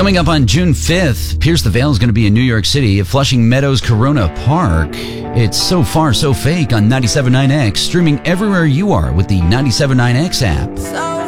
Coming up on June 5th, Pierce the Veil is going to be in New York City at Flushing Meadows Corona Park. It's So Far, So Fake on 97.9X, streaming everywhere you are with the 97.9X app.